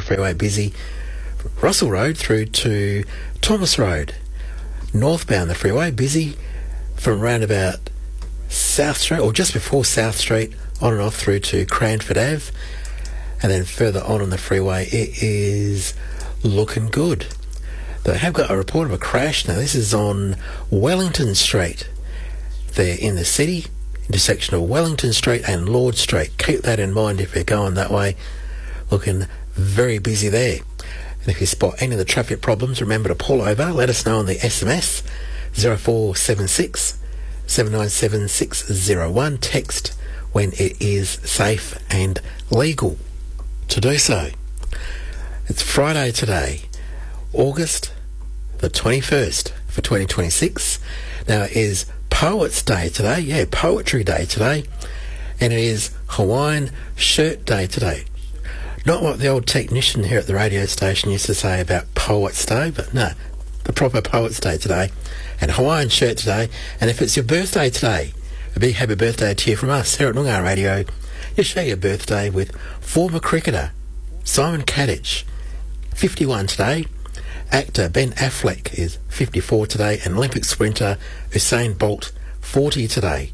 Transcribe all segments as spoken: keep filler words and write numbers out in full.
freeway busy from Russell Road through to Thomas Road. Northbound the freeway busy from round about South Street, or just before South Street, on and off through to Cranford Ave. And then further on on the freeway, it is looking good. They have got a report of a crash. Now, this is on Wellington Street. They're in the city, intersection of Wellington Street and Lord Street. Keep that in mind if you're going that way. Looking very busy there. And if you spot any of the traffic problems, remember to pull over. Let us know on the S M S zero four seven six, seven nine seven, six zero one. Text when it is safe and legal to do so. It's Friday today, August the twenty-first for twenty twenty-six. Now it is Poets Day today, yeah, Poetry Day today, and it is Hawaiian Shirt Day today. Not what the old technician here at the radio station used to say about Poets Day, but no, the proper Poets Day today, and Hawaiian Shirt today. And if it's your birthday today, a big happy birthday to you from us here at Noongar Radio. You share your birthday with former cricketer Simon Kadich, fifty-one today. Actor Ben Affleck is fifty-four today, and Olympic sprinter Usain Bolt, forty today.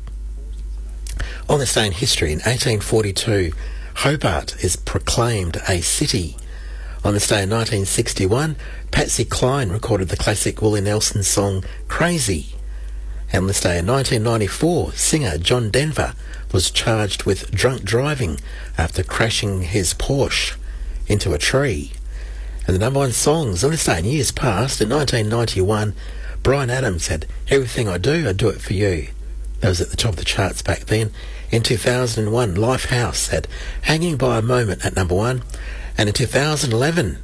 On this day in history, in eighteen forty-two, Hobart is proclaimed a city. On this day in nineteen sixty-one, Patsy Cline recorded the classic Willie Nelson song Crazy. And on this day in nineteen ninety-four, singer John Denver was charged with drunk driving after crashing his Porsche into a tree. And the number one songs on this day in years past, in nineteen ninety-one, Bryan Adams had Everything I Do, I Do It For You. That was at the top of the charts back then. In two thousand one, Lifehouse had Hanging by a Moment at number one. And in two thousand eleven,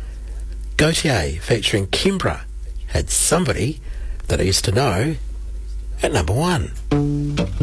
Gautier featuring Kimbra had Somebody That I Used to Know at number one.